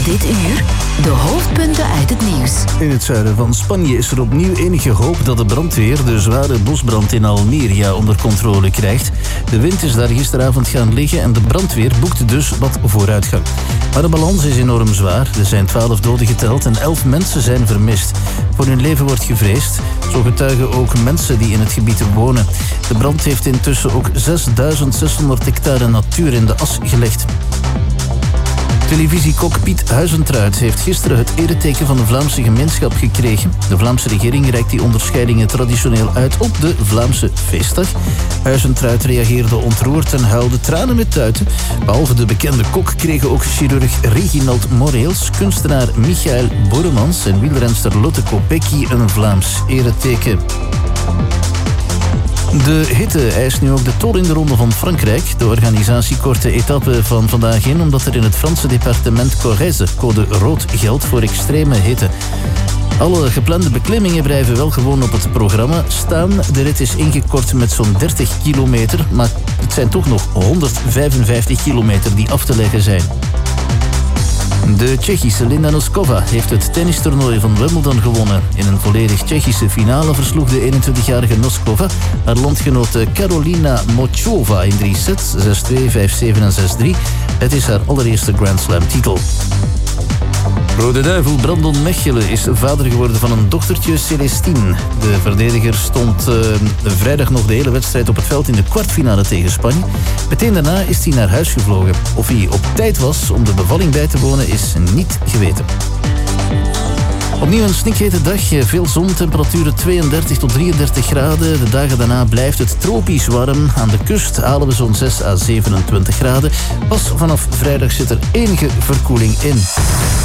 Dit uur de hoofdpunten uit het nieuws. In het zuiden van Spanje is er opnieuw enige hoop dat de brandweer de zware bosbrand in Almeria onder controle krijgt. De wind is daar gisteravond gaan liggen en de brandweer boekte dus wat vooruitgang. Maar de balans is enorm zwaar. Er zijn 12 doden geteld en 11 mensen zijn vermist. Voor hun leven wordt gevreesd. Zo getuigen ook mensen die in het gebied wonen. De brand heeft intussen ook 6.600 hectare natuur in de as gelegd. Televisiekok Piet Huizentruid heeft gisteren het ereteken van de Vlaamse gemeenschap gekregen. De Vlaamse regering reikt die onderscheidingen traditioneel uit op de Vlaamse feestdag. Huizentruid reageerde ontroerd en huilde tranen met tuiten. Behalve de bekende kok kregen ook chirurg Reginald Moreels, kunstenaar Michael Boremans en wielrenster Lotte Kopecky een Vlaams ereteken. De hitte eist nu ook de tol in de Ronde van Frankrijk. De organisatie kort de etappe van vandaag in omdat er in het Franse departement Corrèze code rood geldt voor extreme hitte. Alle geplande beklimmingen blijven wel gewoon op het programma staan. De rit is ingekort met zo'n 30 kilometer, maar het zijn toch nog 155 kilometer die af te leggen zijn. De Tsjechische Linda Noskova heeft het tennistoernooi van Wimbledon gewonnen. In een volledig Tsjechische finale versloeg de 21-jarige Noskova haar landgenote Karolina Mochova in 3 sets, 6-2, 5-7 en 6-3. Het is haar allereerste Grand Slam titel. Rode Duivel Brandon Mechelen is vader geworden van een dochtertje Celestine. De verdediger stond vrijdag nog de hele wedstrijd op het veld in de kwartfinale tegen Spanje. Meteen daarna is hij naar huis gevlogen. Of hij op tijd was om de bevalling bij te wonen is niet geweten. Opnieuw een snikhete dag, veel zon, temperaturen 32 tot 33 graden. De dagen daarna blijft het tropisch warm. Aan de kust halen we zo'n 6 à 27 graden. Pas vanaf vrijdag zit er enige verkoeling in.